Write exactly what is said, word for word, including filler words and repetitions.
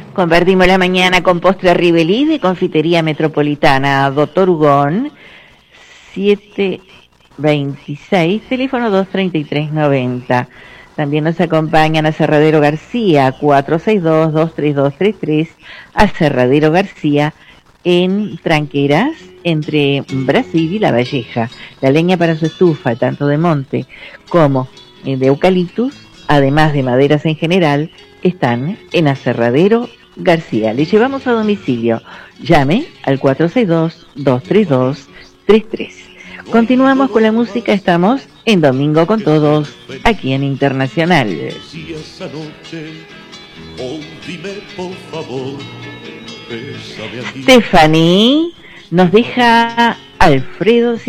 Convertimos la mañana con postre Ribelí de Confitería Metropolitana, Doctor Hugón, siete veintiséis, teléfono dos treinta y tres noventa. También nos acompañan Aserradero García, cuatro seis dos, dos tres dos tres tres, Aserradero García, en Tranqueras, entre Brasil y La Valleja. La leña para su estufa, tanto de monte como de eucaliptus, además de maderas en general, están en Aserradero García. Le llevamos a domicilio. Llame al cuatro seis dos, dos tres dos tres tres. Continuamos con la música, estamos en Domingo con Todos, aquí en Internacional. Stephanie nos deja Alfredo